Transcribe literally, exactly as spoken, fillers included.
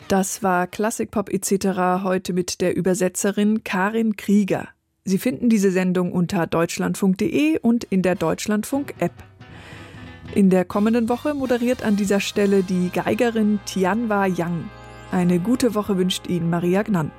Das war Klassikpop et cetera heute mit der Übersetzerin Karin Krieger. Sie finden diese Sendung unter deutschlandfunk punkt de und in der Deutschlandfunk-App. In der kommenden Woche moderiert an dieser Stelle die Geigerin Tianwa Yang. Eine gute Woche wünscht Ihnen Maria Gnann.